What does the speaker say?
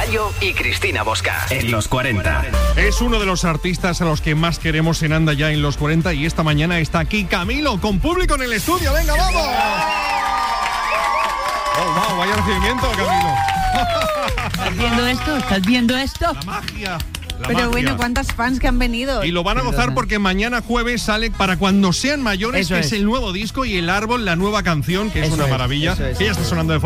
Bayo y Cristina Bosca. En los 40. Es uno de los artistas a los que más queremos en Anda Ya en los 40 y esta mañana está aquí Camilo con público en el estudio. ¡Venga, vamos! ¡Oh, wow! Vaya recibimiento, Camilo. ¿Estás viendo esto? ¿Estás viendo esto? La magia. Pero bueno, ¿cuántas fans que han venido? Y lo van a gozar porque mañana jueves sale Para Cuando Sean Mayores, que es el nuevo disco, y El Árbol, la nueva canción, que es una maravilla, que ya está sonando de